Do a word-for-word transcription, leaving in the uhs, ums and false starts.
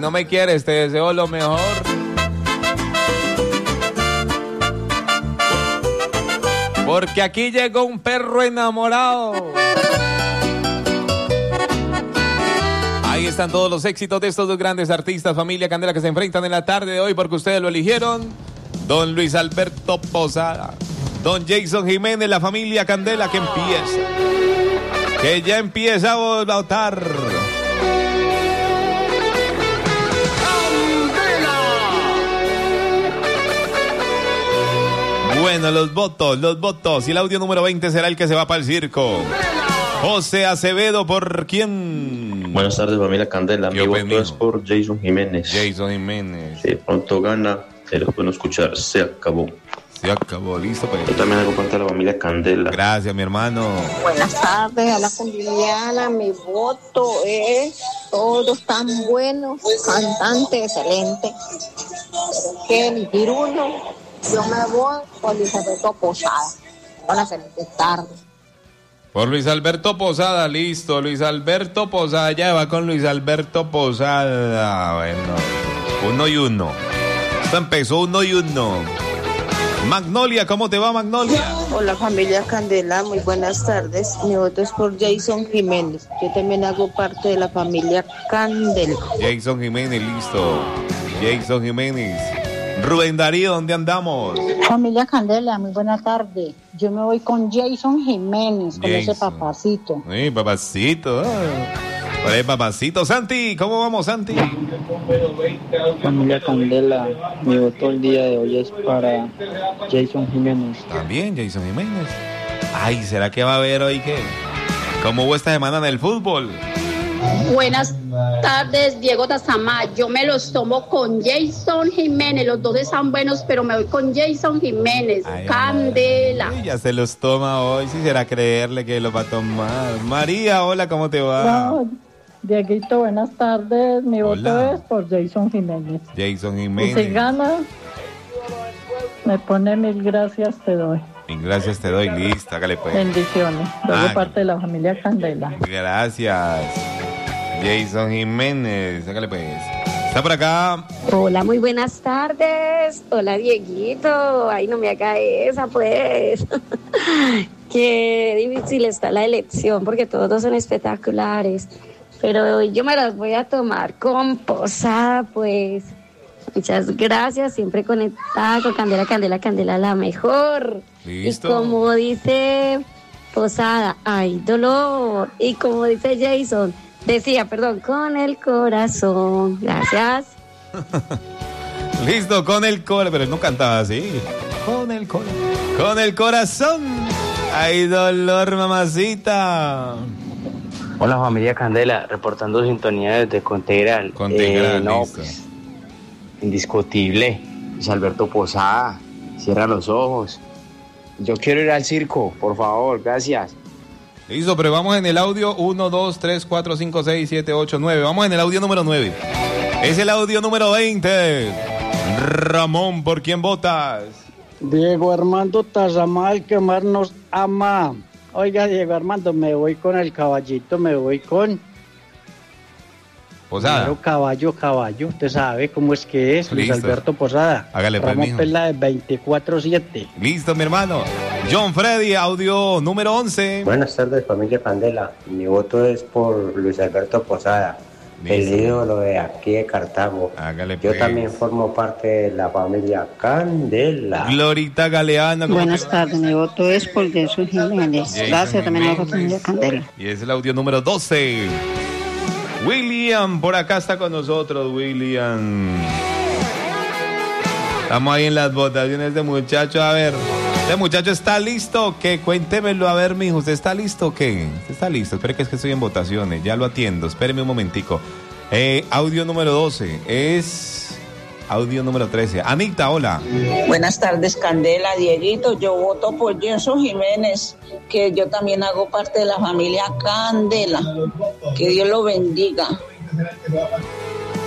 no me quieres, te deseo lo mejor. Porque aquí llegó un perro enamorado. Ahí están todos los éxitos de estos dos grandes artistas, familia Candela, que se enfrentan en la tarde de hoy porque ustedes lo eligieron. Don Luis Alberto Posada, don Jason Jiménez, la familia Candela que empieza. Que ya empieza a votar. Bueno, los votos, los votos. Y el audio número veinte será el que se va para el circo. José Acevedo, ¿por quién? Buenas tardes, familia Candela. Mi voto opinión? es por Jason Jiménez. Jason Jiménez. Si de pronto gana, se lo pueden escuchar. Se acabó. Se acabó, listo. Pues. Yo también hago parte de la familia Candela. Gracias, mi hermano. Buenas tardes a la familia. Mi voto es todos tan buenos, cantante excelente. Pero que elegir uno, yo me voy por Luis Alberto Posada. Buenas tardes. Por Luis Alberto Posada, listo. Luis Alberto Posada, ya va con Luis Alberto Posada. Bueno, uno y uno. Esto empezó uno y uno. Magnolia, ¿cómo te va, Magnolia? Hola, familia Candela, muy buenas tardes. Mi voto es por Jason Jiménez. Yo también hago parte de la familia Candela. Jason Jiménez, listo. Jason Jiménez. Rubén Darío, ¿dónde andamos? Familia Candela, muy buena tarde. Yo me voy con Jason Jiménez, con Jason. ese papacito. Sí, papacito. Por ahí, papacito. Santi, ¿cómo vamos, Santi? Familia Candela, mi voto el día de hoy es para Jason Jiménez. También, Jason Jiménez. Ay, ¿será que va a haber hoy qué? ¿Cómo hubo esta semana en el fútbol? Buenas tardes, Diego Tazamá. Yo me los tomo con Jason Jiménez. Los dos están buenos, pero me voy con Jason Jiménez. Ay, Candela. Ay, ya se los toma hoy. Si será creerle que los va a tomar. María, hola, ¿cómo te va? No, Dieguito, buenas tardes. Mi voto Hola. es por Jason Jiménez. Jason Y si Jiménez. gana, me pone mil gracias, te doy. Y gracias te doy, listo, hágale pues. Bendiciones. Doy de Ah, parte de la familia Candela. Gracias. Jason Jiménez, hágale pues. Está por acá. Hola, muy buenas tardes. Hola, Dieguito. Ay, no me haga esa, pues. Qué difícil está la elección porque todos son espectaculares. Pero hoy yo me las voy a tomar con Posada, pues. Muchas gracias, siempre conectada con Candela, Candela, Candela, la mejor. Listo. Y como dice Posada, hay dolor. Y como dice Jason, decía, perdón, con el corazón. Gracias. Listo, con el corazón. Pero él no cantaba así. Con el corazón. Con el corazón. Hay dolor, mamacita. Hola, familia Candela, reportando sintonía desde Contegral. Contegral, Eh, no, listo. pues, indiscutible. Luis Alberto Posada, cierra los ojos. Yo quiero ir al circo, por favor, gracias. Listo, pero vamos en el audio uno, dos, tres, cuatro, cinco, seis, siete, ocho, nueve. Vamos en el audio número nueve. Es el audio número veinte. Ramón, ¿por quién votas? Diego Armando Tazamá, el que más nos ama. Oiga, Diego Armando, me voy con el caballito, me voy con... Posada. Claro, caballo, caballo, usted sabe cómo es que es, Luis Listo. Alberto Posada. Hágale pues, Ramón mijo. Pela de veinticuatro siete. Listo, mi hermano. John Freddy, audio número once. Buenas tardes, familia Candela. Mi voto es por Luis Alberto Posada, el Listo. ídolo de aquí de Cartago. Hágale Yo pues. también formo parte de la familia Candela. Glorita Galeana. ¿cómo Buenas te va? tardes, mi voto es por Jason Jiménez. Jason Gracias también a la Jiménez. familia Candela. Y es el audio número doce. William, por acá está con nosotros, William. Estamos ahí en las votaciones de muchacho. A ver, este muchacho está listo. ¿Qué? Cuéntemelo. A ver, mijo, ¿usted está listo o qué? ¿Usted está listo? Espere que es que estoy en votaciones. Ya lo atiendo. Espéreme un momentico. Eh, audio número doce. Es audio número trece. Anita, hola. Buenas tardes, Candela, Dieguito. Yo voto por Jason Jiménez, que yo también hago parte de la familia Candela. Que Dios lo bendiga.